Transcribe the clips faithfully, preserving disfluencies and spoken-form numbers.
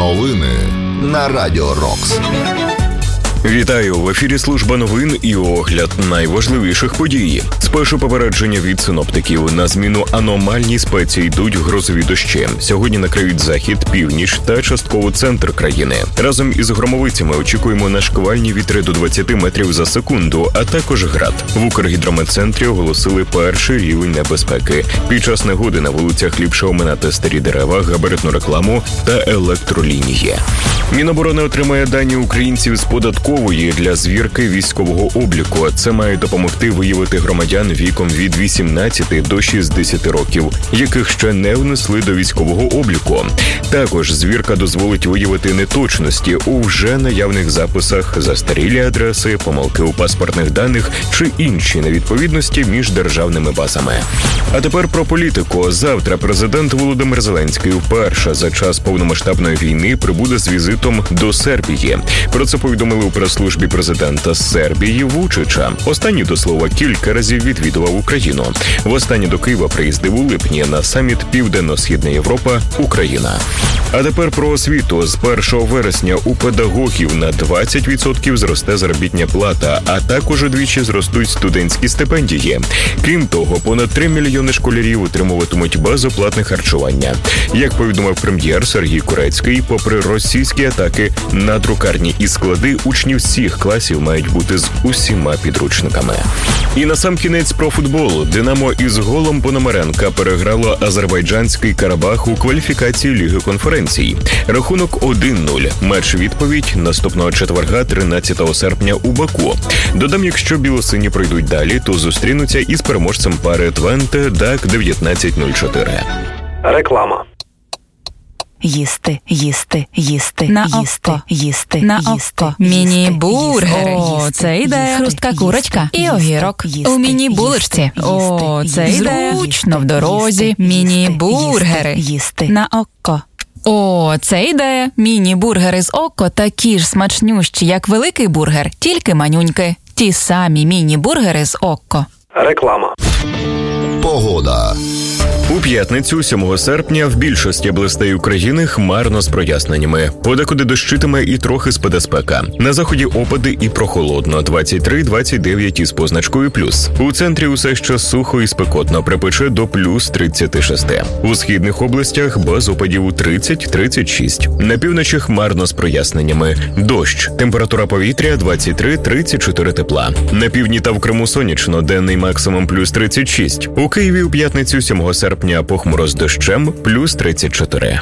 Новини на Радіо Рокс. Вітаю! В ефірі служба новин і огляд найважливіших подій. Спершу попередження від синоптиків. На зміну аномальній спеці йдуть грозові дощі. Сьогодні накриють захід, північ та частково центр країни. Разом із громовицями очікуємо на шквальні вітри до двадцять метрів за секунду, а також град. В Укргідрометцентрі оголосили перший рівень небезпеки. Під час негоди на вулицях ліпше оминати старі дерева, габаритну рекламу та електролінії. Міноборони отримає дані українців з податкової для звірки військового обліку. Це має допомогти виявити громадян віком від вісімнадцяти до шістдесяти років, яких ще не внесли до військового обліку. Також звірка дозволить виявити неточності у вже наявних записах, застарілі адреси, помилки у паспортних даних чи інші невідповідності між державними базами. А тепер про політику. Завтра президент Володимир Зеленський вперше за час повномасштабної війни прибуде з візитом до Сербії. Про це повідомили у прес-службі президента Сербії Вучича. Останній, до слова, кілька разів відвідував Україну. Востаннє до Києва приїздив у липні на саміт Південно-Східна Європа – Україна. А тепер про освіту. З першого вересня у педагогів на двадцять відсотків зросте заробітня плата, а також удвічі зростуть студентські стипендії. Крім того, понад три мільйони школярів отримуватимуть безоплатне харчування. Як повідомив прем'єр Сергій Курецький, попри російські атаки на друкарні і склади, учні всіх класів мають бути з усіма підручниками. І насамкінець про футбол. «Динамо» із голом Пономаренка переграло азербайджанський Карабах у кваліфікації Ліги конференцій. Рахунок один нуль. Матч-відповідь наступного четверга, тринадцятого серпня у Баку. Додам, якщо білосині пройдуть далі, то зустрінуться із переможцем пари Твенте ДАК дев'ятнадцять нуль чотири. Реклама. Їсти, їсти, їсти, на їсти, око, їсти, на їсти, око. Міні-бургери. їсти, О, це ідея. Хрустка курочка і огірок. У міні-булочці. О, це ідея. Зручно в дорозі. Міні-бургери. Їсти. На око. О, це ідея. Міні-бургери з око такі ж смачнющі, як великий бургер, тільки манюньки. Ті самі міні-бургери з око. Реклама. Погода. У п'ятницю, сьомого серпня, в більшості областей України хмарно з проясненнями. Подекуди дощитиме і трохи спаде спека. На заході опади і прохолодно – двадцять три двадцять дев'ять із позначкою плюс. У центрі усе ще сухо і спекотно, припече до плюс тридцять шість. У східних областях без опадів у тридцять тридцять шість. На півночі хмарно з проясненнями. Дощ. Температура повітря двадцять три тридцять чотири тепла. На півдні та в Криму сонячно, денний максимум плюс тридцять шість. У Києві у п'ятницю, сьомого серпня, похмуро з дощем, плюс тридцять чотири.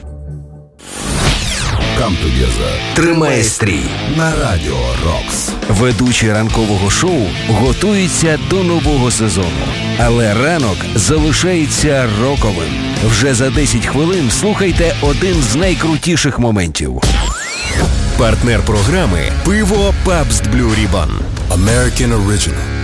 Come together. Тримає стрій На Радіо Рокс. Ведучі ранкового шоу готуються до нового сезону. Але ранок залишається роковим. Вже за десять хвилин слухайте один з найкрутіших моментів. Партнер програми – пиво Pabst Blue Ribbon. American Original.